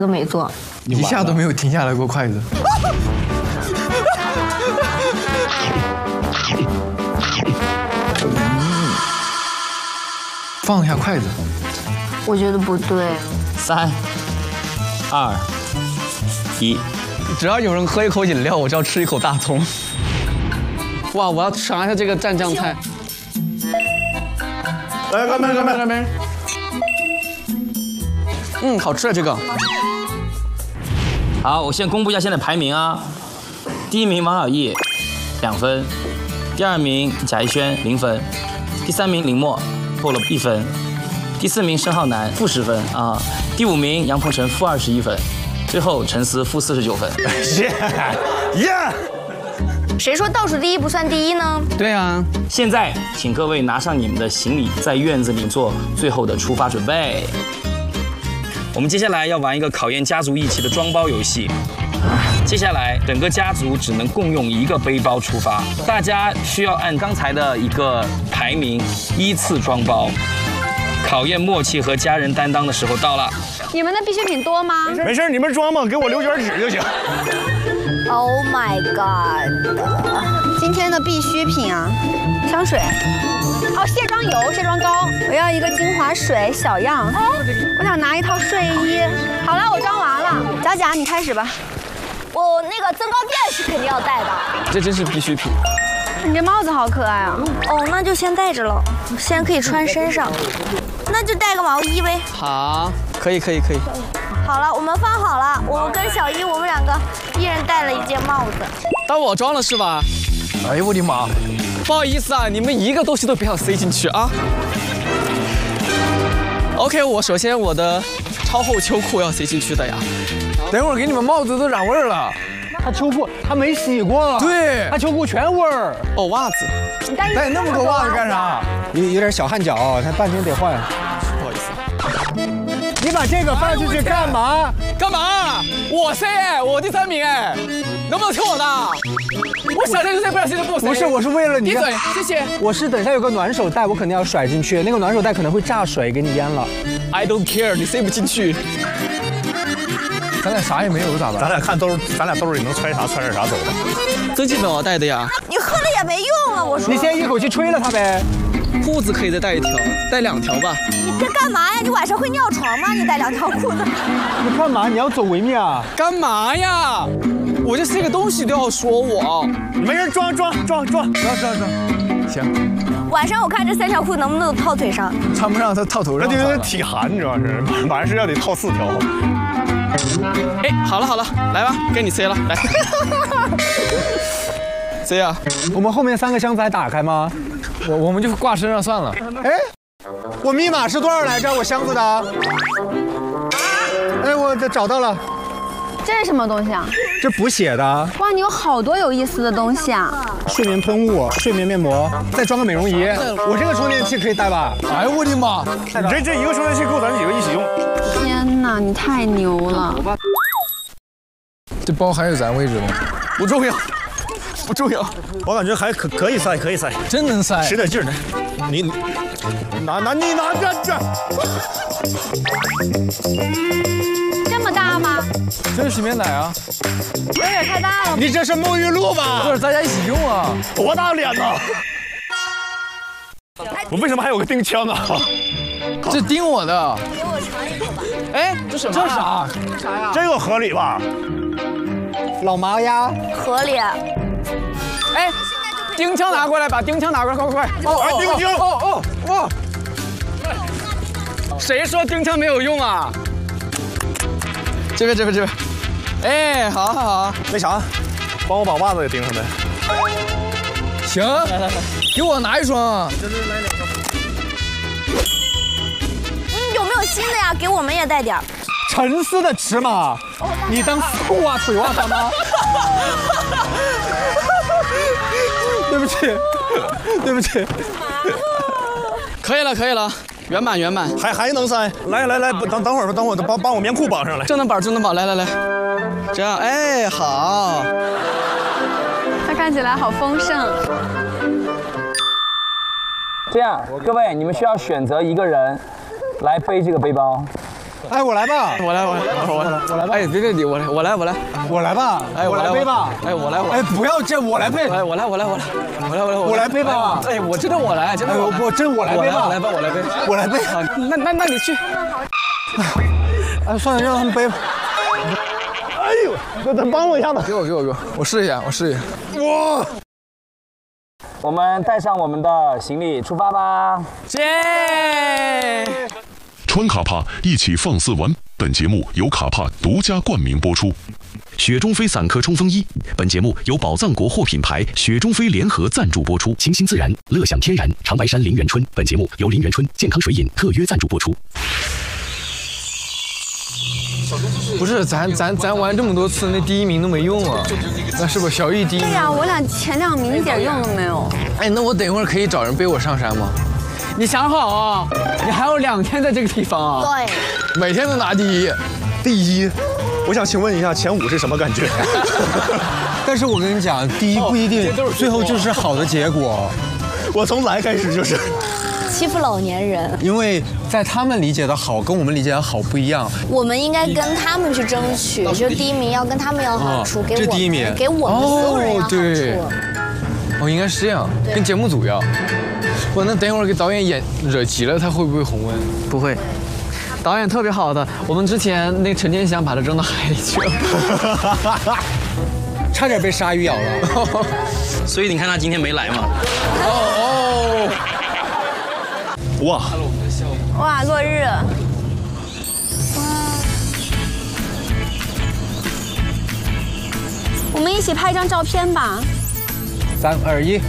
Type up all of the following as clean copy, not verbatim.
都没做， 一下都没有停下来过筷子。放下筷子。 我觉得不对。 3、2、1， 只要有人喝一口饮料，我就要吃一口大葱。哇，我要尝一下这个蘸酱菜。 来，干杯！ 好吃啊这个。 好，我先公布一下现在排名啊。第1名王小艺2分，第2名贾逸轩0分，第3名林默破了1分，第4名申浩南-10分啊，第5名杨鹏程-21分，最后陈思-49分。 耶！ 谁说倒数第一不算第一呢？ 对啊。 现在请各位拿上你们的行李，在院子里做最后的出发准备。我们接下来要玩一个考验家族义气的装包游戏。接下来整个家族只能共用1个背包出发，大家需要按刚才的一个排名依次装包。考验默契和家人担当的时候到了。 你们的必需品多吗？ 没事，你们装吧，给我留卷纸就行。 Oh my god！ 今天的必需品啊，香水，哦，卸妆油、卸妆膏，我要一个精华水小样。我想拿一套睡衣。好了，我装完了。贾贾，你开始吧。 我那个增高垫是肯定要带的。 这真是必需品。 你这帽子好可爱啊。 哦，那就先戴着了，先可以穿身上。那就带个毛衣呗。 好，可以。 好了，我们放好了。我跟小一，我们2个一人戴了1件帽子。 到我装了是吧？哎呦我的妈！不好意思啊，你们一个东西都别想塞进去啊。OK， 首先我的超厚秋裤要塞进去的呀。 等会儿给你们帽子都染味儿了。他秋裤他没洗过， 对， 他秋裤全味儿。 哦，袜子。 你带那么多袜子干啥？有点小汗脚，他半天得换。 不好意思。 你把这个放进去干嘛？ 干嘛？我塞哎，我第3名哎，能不能听我的？我想塞就塞，不想塞就不塞。 不是，我是为了你。 闭嘴，谢谢。 我是等一下有个暖手袋，我肯定要甩进去，那个暖手袋可能会炸水，给你淹了。 I don't care， 你塞不进去。 咱俩啥也没有咋办？ 咱俩兜里能揣啥揣点啥走吧。 增气粉我带的呀。 你喝了也没用啊，我说。 你先一口气吹了它呗。 裤子可以再带1条，带2条吧。 你这干嘛呀？你晚上会尿床吗？你带2条裤子。 你干嘛？你要走维密啊？ 干嘛呀？我这塞个东西都要说我。 没人装。 行。 晚上我看这3条裤子能不能套腿上？ 穿不上它套头上。 那就有点体寒，主要是晚上是要得套4条。 哎，好了，来吧，给你塞了，来。塞呀！ 我们后面3个箱子还打开吗？ 我们就挂身上算了。 哎，我密码是多少来着？我箱子的。哎，我找到了。 这是什么东西啊？ 这补血的。 哇，你有好多有意思的东西啊！ 睡眠喷雾、睡眠面膜，再装个美容仪。我这个充电器可以带吧？ 哎呦我的妈！ 你这1个充电器够咱几个一起用。 天哪，你太牛了！ 这包还有咱位置吗？不重要。 我感觉还可以塞， 真能塞， 使点劲儿来。你拿这。 这么大吗？ 这是洗面奶啊。 有点太大了。 你这是沐浴露吧？ 不是，大家一起用啊。 多大脸呐！我为什么还有个钉枪啊？ 这钉我的。 给我尝一口吧。 哎，这什么？这啥呀？ 这个合理吧？ 老麻鸭。 合理。 哎，钉枪拿过来，把钉枪拿过来，快！ 钉枪！ 哦！谁说钉枪没有用啊？这边。哎，好。 那啥，帮我把袜子也钉上呗。 行，来，给我拿1双。 有没有新的呀？给我们也带点。 陈思的尺码，你当裤袜、腿袜穿吗？对不起。 可以了，圆满。 还能塞？来，等会儿，帮我棉裤绑上来。 正能绑，来，这样，哎，好。 它看起来好丰盛。 这样，各位，你们需要选择1个人来背这个背包。 哎，我来吧， 我来吧。哎，别你，我来我来吧， 哎， 我来背吧。 哎，我来。 哎，不要这，我来背。 哎，我来。 我来背吧。 哎，我真的我来，真的我来背吧。我来背。 那你去。 哎，算了，让他们背吧。哎呦，那帮我一下子。 给我，我试一下。 哇！ 我们带上我们的行李出发吧！ 耶！ 穿卡帕一起放肆玩。本节目由卡帕独家冠名播出。雪中飞散壳冲锋衣，本节目由宝藏国货品牌雪中飞联合赞助播出。清新自然，乐享天然，长白山林源春。本节目由林源春健康水饮特约赞助播出。 不是，咱玩这么多次，那第1名都没用啊。那是不是小易第1名？ 对呀，我俩前2名一点用都没有。 哎，那我等一会儿可以找人背我上山吗？你想好啊，你还有2天在这个地方啊。 对， 每天都拿第1。 第1，我想请问一下，前5是什么感觉？ 但是我跟你讲，第1不一定最后就是好的结果。 我从来开始就是。 欺负老年人， 因为在他们理解的好跟我们理解的好不一样。 我们应该跟他们去争取，就第1名要跟他们要好处，给我们这第1名， 给我们所有人要好处。 哦，应该是这样，跟节目组要。我那等一会儿给导演惹急了，他会不会红温？不会，导演特别好的。我们之前那陈天祥把他扔到海里去了， 差点被鲨鱼咬了。 所以你看他今天没来嘛？ 哇，落日！我们一起拍一张照片吧。 3、2、1。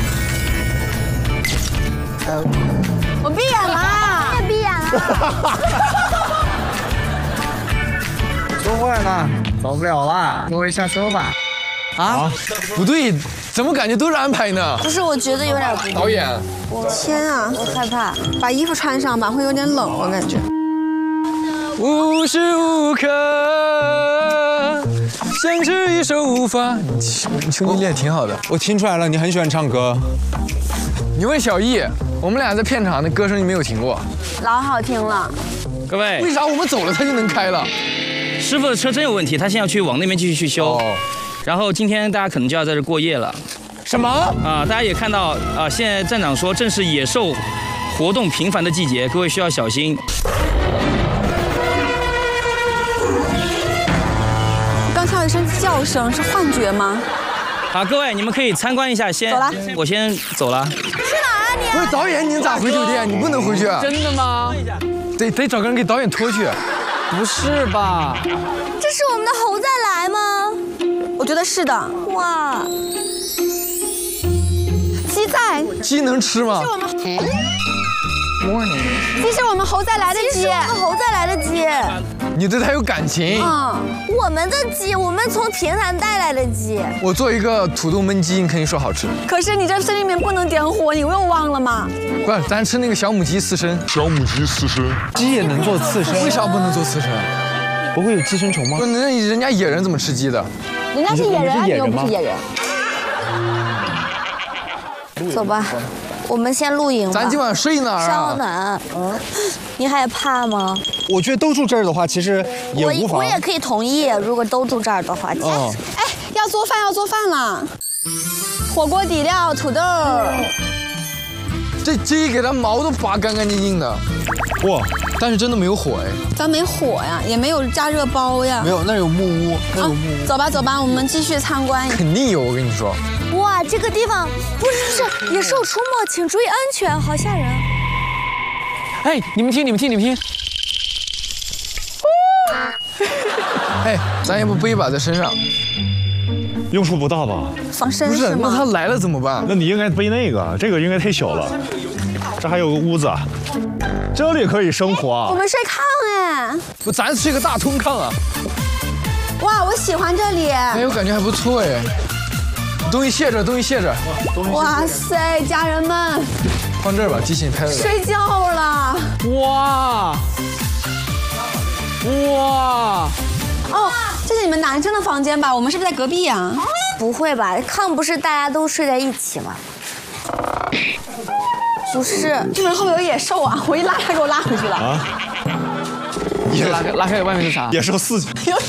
我闭眼了， 也闭眼了。 说话呢，走不了了，各位下车吧。 啊？不对，怎么感觉都是安排呢？ 不是，我觉得有点不对。 导演， 天啊， 我害怕。 把衣服穿上吧，会有点冷，我感觉。 无时无刻像是一首无法。兄弟练挺好的， 我听出来了，你很喜欢唱歌。 你问小易，我们俩在片场的歌声就没有停过， 老好听了。 各位， 为啥我们走了它就能开了？ 师傅的车真有问题，他现在要去往那边继续去修。然后今天大家可能就要在这过夜了。 什么？ 啊，大家也看到啊，现在站长说正是野兽活动频繁的季节，各位需要小心。 刚听到一声叫声，是幻觉吗？ 好，各位你们可以参观一下，先走了， 我先走了。 去哪儿啊你？ 不是导演，你咋回酒店？你不能回去。 真的吗？ 得找个人给导演拖去。不是吧？ 这是我们的猴再来吗？ 我觉得是的。 哇， 鸡在， 鸡能吃吗？ 鸡是我们猴再来的鸡， 是我们猴再来的鸡。 你对它有感情。 我们的鸡，我们从平潭带来的鸡。 我做一个土豆焖鸡，你肯定说好吃。 可是你这森林里面不能点火，你又忘了吗？ 不是，咱吃那个小母鸡刺身。 鸡也能做刺身？ 为啥不能做刺身？ 不会有寄生虫吗？ 不，那人家野人怎么吃鸡的？ 人家是野人，你又不是野人。走吧，我们先露营吧。 咱今晚睡哪儿啊？ 稍等。你害怕吗？ 我觉得都住这儿的话，其实也无妨。 我也可以同意，如果都住这儿的话。 哎，要做饭了。火锅底料、土豆。 这鸡给它毛都拔干干净净的。哇！但是真的没有火哎。 咱没火呀，也没有加热包呀。 没有，那有木屋， 走吧，我们继续参观。 肯定有，我跟你说。 哇，这个地方不是野兽出没，请注意安全，好吓人。 哎，你们听。哎，咱也不背把在身上。 用处不大吧？ 防身不是， 吗？ 那他来了怎么办？ 那你应该背那个，这个应该太小了。这还有个屋子，这里可以生活啊。 我们睡炕哎。 不，咱睡个大通炕啊。 哇，我喜欢这里。 哎，我感觉还不错哎。东西卸着。 哇塞，家人们。 放这儿吧，机器人拍的。 睡觉了。 哇！ 哦，这是你们男生的房间吧？我们是不是在隔壁啊？ 不会吧？炕不是大家都睡在一起吗？不是， 这门后面有野兽啊！我一拉，他给我拉回去了。 拉开外面是啥？ 野兽4级。